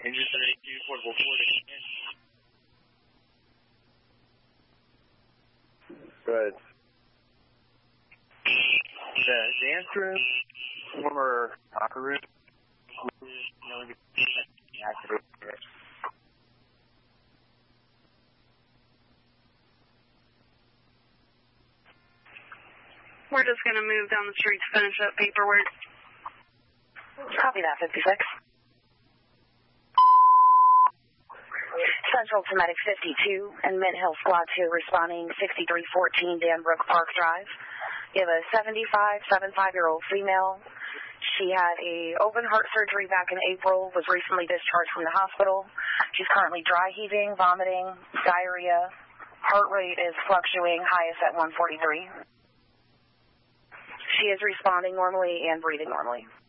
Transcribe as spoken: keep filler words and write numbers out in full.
Engine thirty-two, portable four to come in. Good. The dance room, former locker room, no one activated it. We're just going to move down the street to finish up paperwork. Copy that, fifty-six. Central to Medic fifty-two and Mint Hill Squad two responding sixty-three fourteen Danbrook Park Drive. You have a seventy-five, seventy-five-year-old female. She had a open heart surgery back in April, was recently discharged from the hospital. She's currently dry heaving, vomiting, diarrhea. Heart rate is fluctuating, highest at one forty-three. She is responding normally and breathing normally.